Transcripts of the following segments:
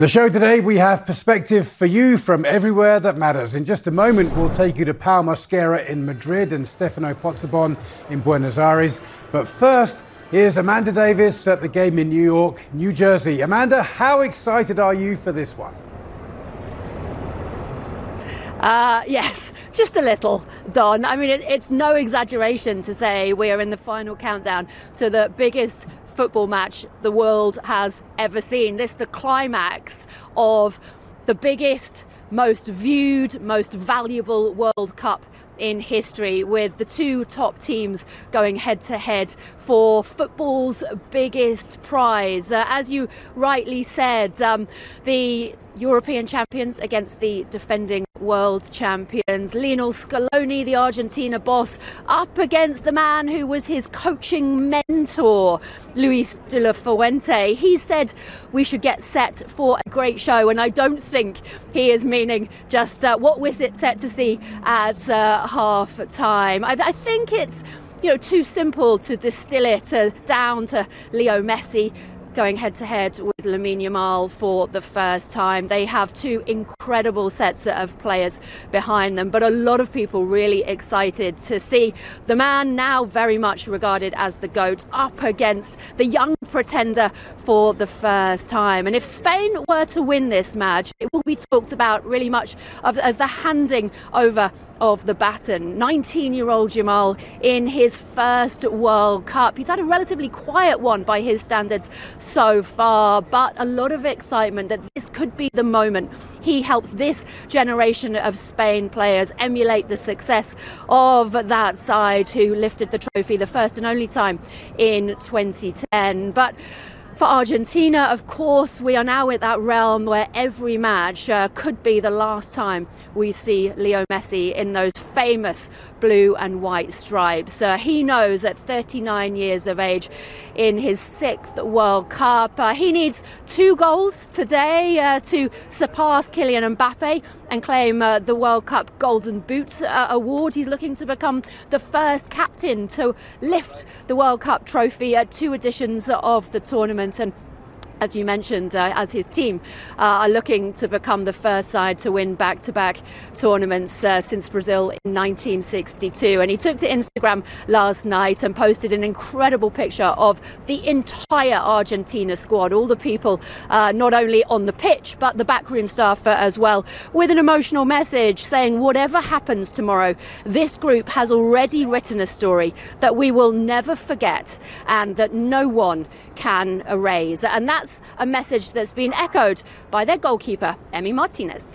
The show today, we have perspective for you from everywhere that matters. In just a moment, we'll take you to Pau Mosquera in Madrid and Stefano Pozzebon in Buenos Aires. But first, here's Amanda Davis at the game in New York, New Jersey. Amanda, how excited are you for this one? Yes, just a little, Don. I mean, it's no exaggeration to say we are in the final countdown to the biggest football match the world has ever seen. This is the climax of the biggest, most viewed, most valuable World Cup in history, with the two top teams going head to head for football's biggest prize. As you rightly said, the European champions against the defending world champions. Lionel Scaloni, the Argentina boss, up against the man who was his coaching mentor, Luis de la Fuente. He said we should get set for a great show, and I don't think he is meaning just what we're set to see at half time. I think it's too simple to distill it down to Leo Messi going head to head with Lamine Yamal for the first time. They have two incredible sets of players behind them, but a lot of people really excited to see the man now very much regarded as the GOAT up against the young pretender for the first time. And if Spain were to win this match, it will be talked about really much as the handing over of the baton. 19-year-old Yamal in his first World Cup. He's had a relatively quiet one by his standards so far, but a lot of excitement that this could be the moment he helps this generation of Spain players emulate the success of that side who lifted the trophy the first and only time in 2010. But for Argentina, of course, we are now at that realm where every match could be the last time we see Leo Messi in those famous blue and white stripes. He knows at 39 years of age, in his 6th World Cup, he needs 2 goals today to surpass Kylian Mbappe and claim the World Cup Golden Boot award. He's looking to become the first captain to lift the World Cup trophy at 2 editions of the tournament. And as you mentioned, as his team are looking to become the first side to win back-to-back tournaments since Brazil in 1962. And he took to Instagram last night and posted an incredible picture of the entire Argentina squad, all the people not only on the pitch but the backroom staff as well, with an emotional message saying whatever happens tomorrow, this group has already written a story that we will never forget and that no one can erase. And that's a message that's been echoed by their goalkeeper, Emi Martinez.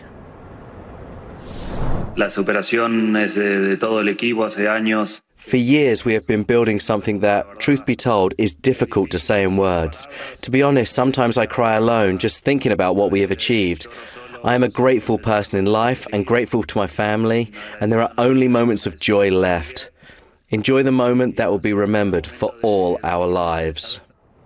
La superación es de todo el equipo hace años. For years we have been building something that, truth be told, is difficult to say in words. To be honest, sometimes I cry alone just thinking about what we have achieved. I am a grateful person in life and grateful to my family, and there are only moments of joy left. Enjoy the moment that will be remembered for all our lives.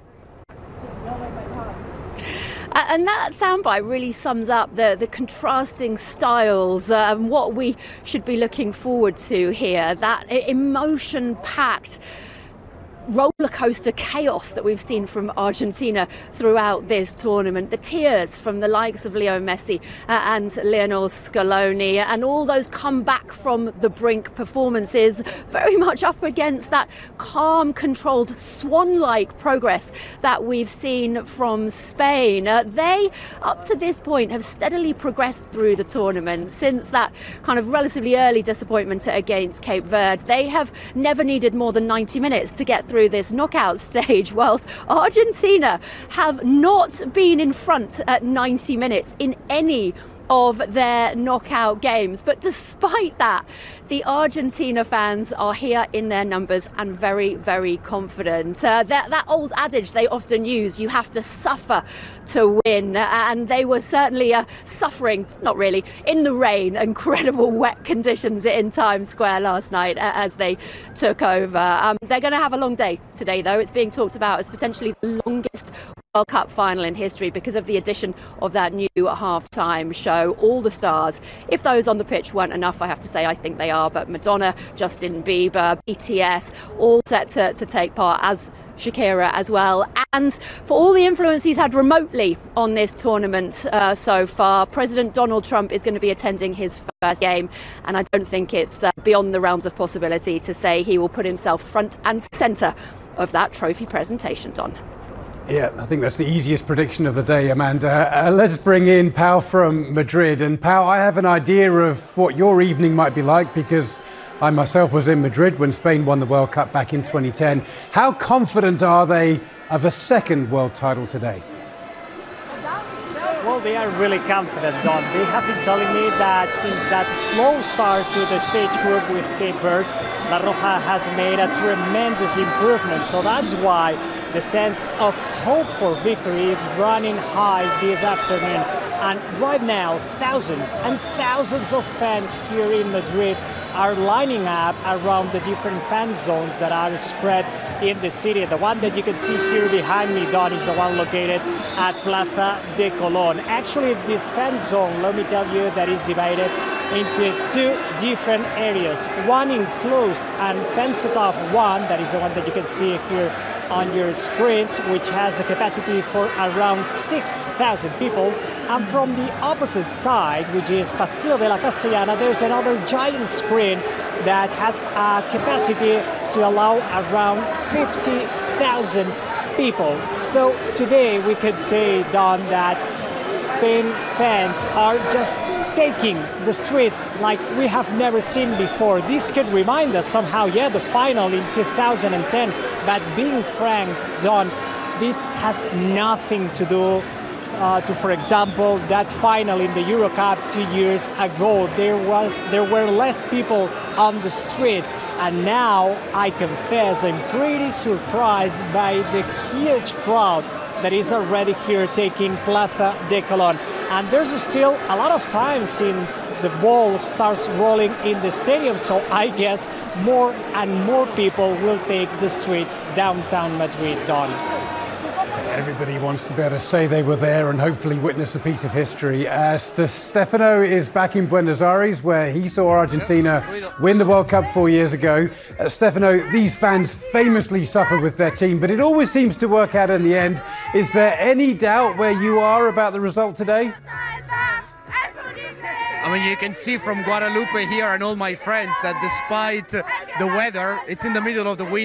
And that soundbite really sums up the contrasting styles and what we should be looking forward to here. That emotion-packed roller coaster chaos that we've seen from Argentina throughout this tournament. The tears from the likes of Leo Messi and Lionel Scaloni, and all those come back from the brink performances, very much up against that calm, controlled, swan-like progress that we've seen from Spain. They, up to this point, have steadily progressed through the tournament since that kind of relatively early disappointment against Cape Verde. They have never needed more than 90 minutes to get through this knockout stage, whilst Argentina have not been in front at 90 minutes in any of their knockout games. But despite that, the Argentina fans are here in their numbers and very, very confident. That old adage they often use, you have to suffer to win, and they were certainly suffering, not really, in the rain, incredible wet conditions in Times Square last night as they took over. They're going to have a long day today, though. It's being talked about as potentially the longest World Cup final in history because of the addition of that new halftime show. All the stars, if those on the pitch weren't enough, I have to say I think they are, but Madonna, Justin Bieber, BTS, all set to take part, as Shakira as well. And for all the influence he's had remotely on this tournament so far, President Donald Trump is going to be attending his first game, and I don't think it's beyond the realms of possibility to say he will put himself front and centre of that trophy presentation, Don. Yeah, I think that's the easiest prediction of the day, Amanda. Let's bring in Pau from Madrid. And Pau, I have an idea of what your evening might be like because I myself was in Madrid when Spain won the World Cup back in 2010. How confident are they of a second world title today? Well, they are really confident, Don. They have been telling me that since that slow start to the stage group with Cape Verde, La Roja has made a tremendous improvement. So that's why the sense of hope for victory is running high this afternoon. And right now, thousands and thousands of fans here in Madrid are lining up around the different fan zones that are spread in the city. The one that you can see here behind me, Don, is the one located at Plaza de Colón. Actually, this fan zone, let me tell you, that is divided into two different areas. One enclosed and fenced off one, that is the one that you can see here on your screens, which has a capacity for around 6,000 people. And from the opposite side, which is Paseo de la Castellana, there's another giant screen that has a capacity to allow around 50,000 people. So today we could say, Don, that Spain fans are just taking the streets like we have never seen before. This could remind us somehow, the final in 2010. But being frank, Don, this has nothing to do to, for example, that final in the Euro Cup 2 years ago. There were less people on the streets, and now I confess I'm pretty surprised by the huge crowd that is already here taking Plaza de Colón. And there's still a lot of time since the ball starts rolling in the stadium, so I guess more and more people will take the streets downtown Madrid, Don. Everybody wants to be able to say they were there and hopefully witness a piece of history. Stefano is back in Buenos Aires, where he saw Argentina win the World Cup 4 years ago. Stefano, these fans famously suffer with their team, but it always seems to work out in the end. Is there any doubt where you are about the result today? I mean, you can see from Guadalupe here and all my friends that despite the weather, it's in the middle of the winter.